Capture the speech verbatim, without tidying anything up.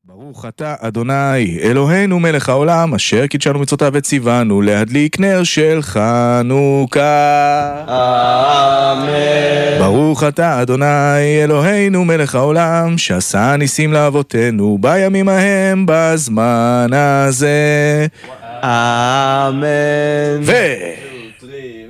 ברוך אתה אדוני אלוהינו מלך העולם אשר קידשנו מצוותיו וציוונו להדליק נר של חנוכה. אמן. ברוך אתה אדוני אלוהינו מלך העולם שעשה ניסים לאבותינו בימים ההם בזמן הזה. אמן. ו...